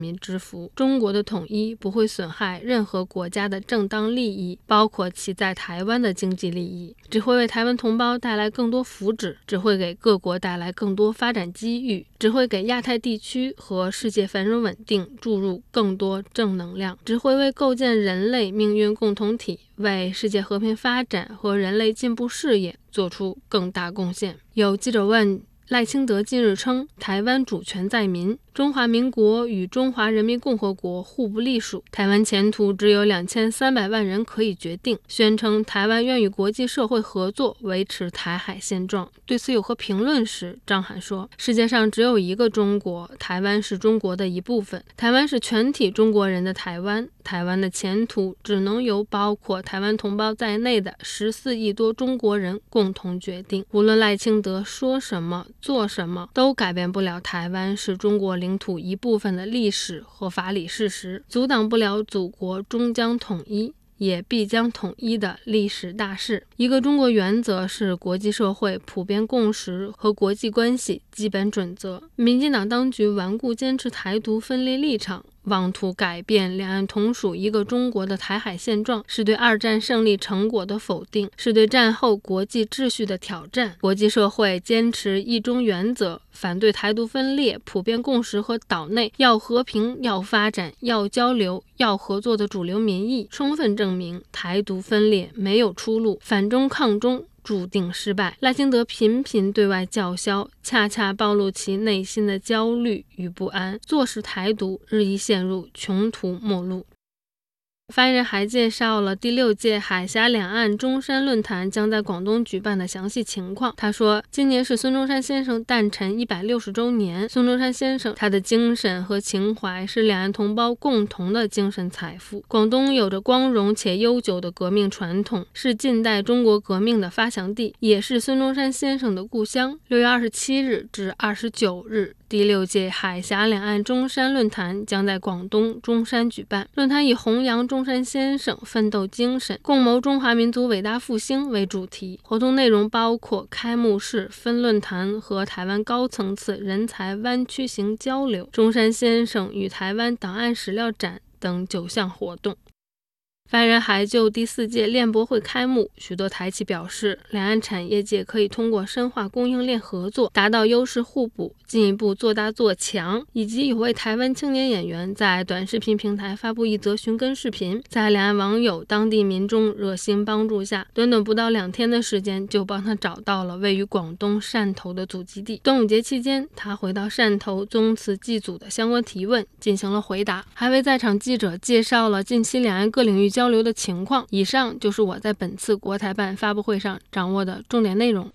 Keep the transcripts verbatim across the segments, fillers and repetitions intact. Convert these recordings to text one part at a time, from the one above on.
民之福。中国的统一不会损害任何国家的正当利益，包括其在台湾的经济利益，只会为台湾同胞带来更多福祉，只会给各国带来更多发展机遇，只会给亚太地区和世界繁荣稳定注入更多正能量，只会为构建人类命运共同体、为世界和平发展和人类进步事业做出更大贡献。有记者问，赖清德近日称台湾主权在民，中华民国与中华人民共和国互不隶属，台湾前途只有两千三百万人可以决定，宣称台湾愿与国际社会合作维持台海现状。对此有何评论时，张涵说，世界上只有一个中国，台湾是中国的一部分，台湾是全体中国人的台湾，台湾的前途只能由包括台湾同胞在内的十四亿多中国人共同决定。无论赖清德说什么做什么，都改变不了台湾是中国领土一部分的历史和法理事实，阻挡不了祖国终将统一也必将统一的历史大势。一个中国原则是国际社会普遍共识和国际关系基本准则。民进党当局顽固坚持台独分裂立场，妄图改变两岸同属一个中国的台海现状，是对二战胜利成果的否定，是对战后国际秩序的挑战。国际社会坚持一中原则，反对台独分裂、普遍共识和岛内要和平、要发展、要交流、要合作的主流民意，充分证明台独分裂没有出路，反中抗中注定失败。赖清德频频对外叫嚣，恰恰暴露其内心的焦虑与不安，坐视台独日益陷入穷途末路。发言人还介绍了第六届海峡两岸中山论坛将在广东举办的详细情况。他说，今年是孙中山先生诞辰一百六十周年。孙中山先生他的精神和情怀是两岸同胞共同的精神财富。广东有着光荣且悠久的革命传统，是近代中国革命的发祥地，也是孙中山先生的故乡。六月二十七日至二十九日，第六届海峡两岸中山论坛将在广东中山举办。论坛以弘扬中山先生奋斗精神，共谋中华民族伟大复兴为主题。活动内容包括开幕式、分论坛和台湾高层次人才湾区型交流、中山先生与台湾档案史料展等九项活动。发言人还就第四届链博会开幕，许多台企表示，两岸产业界可以通过深化供应链合作，达到优势互补，进一步做大做强。以及有位台湾青年演员在短视频平台发布一则寻根视频，在两岸网友、当地民众热心帮助下，短短不到两天的时间就帮他找到了位于广东汕头的祖籍地。端午节期间，他回到汕头宗祠祭祖的相关提问进行了回答，还为在场记者介绍了近期两岸各领域交流的情况。以上就是我在本次国台办发布会上掌握的重点内容。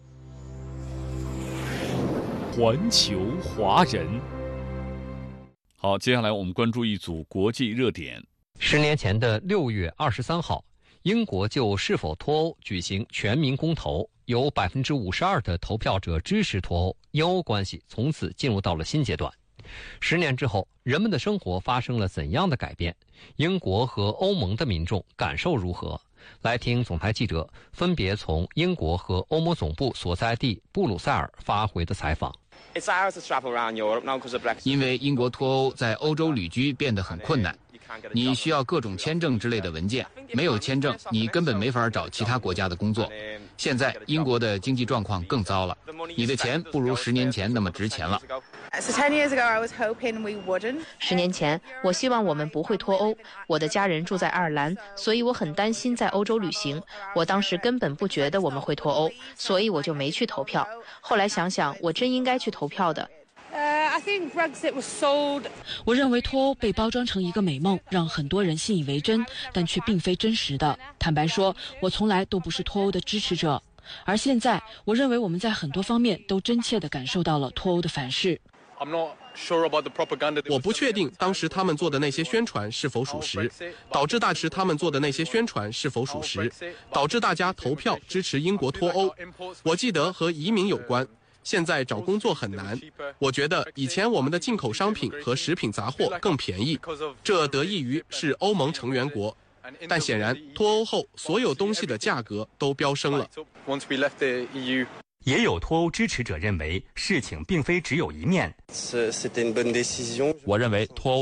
环球华人，好，接下来我们关注一组国际热点。 十年前的六月二十三号，英国就是否脱欧举行全民公投，有百分之五十二的投票者支持脱欧，英欧关系从此进入到了新阶段。十年之后，人们的生活发生了怎样的改变？英国和欧盟的民众感受如何？来听总台记者分别从英国和欧盟总部所在地布鲁塞尔发回的采访。 因为英国脱欧在欧洲旅居变得很困难，你需要各种签证之类的文件，没有签证你根本没法找其他国家的工作。现在英国的经济状况更糟了，你的钱不如十年前那么值钱了。 十年前，我希望我们不会脱欧。我的家人住在爱尔兰，所以我很担心在欧洲旅行。我当时根本不觉得我们会脱欧，所以我就没去投票。后来想想，我真应该去投票的。 我认为脱欧被包装成一个美梦，让很多人信以为真，但却并非真实的。坦白说，我从来都不是脱欧的支持者。而现在，我认为我们在很多方面都真切地感受到了脱欧的反噬。 我不确定当时他们做的那些宣传是否属实，导致大时他们做的那些宣传是否属实，导致大家投票支持英国脱欧。我记得和移民有关。现在找工作很难，我觉得以前我们的进口商品和食品杂货更便宜，这得益于是欧盟成员国。但显然脱欧后所有东西的价格都飙升了。 也有脱欧支持者认为事情并非只有一面。 我认为脱欧